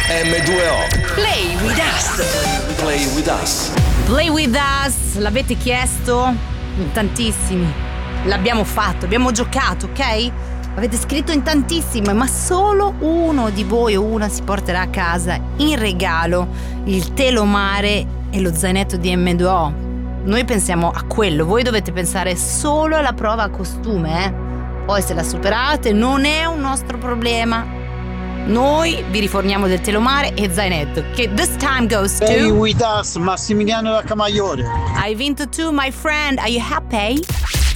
M2O. Play with us. Play with us. Play with us, l'avete chiesto? In tantissimi. L'abbiamo fatto, abbiamo giocato, ok? Avete scritto in tantissime, ma solo uno di voi o una si porterà a casa in regalo il telomare e lo zainetto di M2O. Noi pensiamo a quello, voi dovete pensare solo alla prova a costume, eh? Poi se la superate non è un nostro problema. Noi vi riforniamo del telomare e zainetto, che this time goes to Play with us, Massimiliano da Camaiore. Hai vinto tu, my friend. Are you happy?